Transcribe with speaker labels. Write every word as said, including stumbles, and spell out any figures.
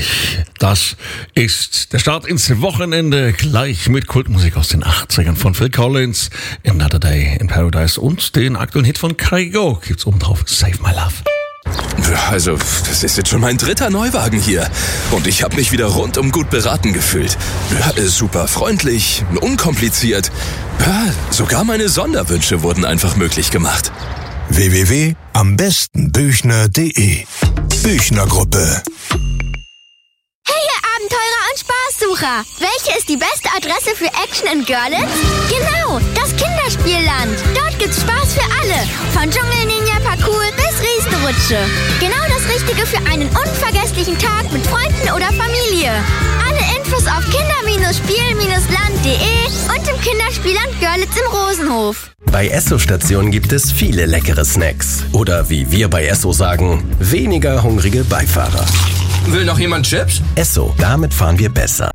Speaker 1: richtig. Das ist der Start ins Wochenende, gleich mit Kultmusik aus den achtzigern von Phil Collins, Another Day in Paradise und den aktuellen Hit von Kygo gibt's oben drauf, Save My Love.
Speaker 2: Also, das ist jetzt schon mein dritter Neuwagen hier. Und ich habe mich wieder rundum gut beraten gefühlt. Ja, super freundlich, unkompliziert. Ja, sogar meine Sonderwünsche wurden einfach möglich gemacht.
Speaker 3: w w w punkt am besten büchner punkt de Büchner Gruppe.
Speaker 4: Hey, ihr Abenteurer und Spaßsucher! Welche ist die beste Adresse für Action in Görlitz? Genau, das Kinderspielland. Dort gibt's Spaß für alle. Von Dschungel-Ninja-Parcours bis Riesenrutsche. Genau das Richtige für einen unvergesslichen Tag mit Freunden oder Familie. Alle Infos auf kinder spiel land punkt de und im Kinderspielland Görlitz im Rosenhof.
Speaker 5: Bei Esso-Stationen gibt es viele leckere Snacks. Oder wie wir bei Esso sagen, weniger hungrige Beifahrer.
Speaker 2: Will noch jemand Chips?
Speaker 5: Esso, damit fahren wir besser.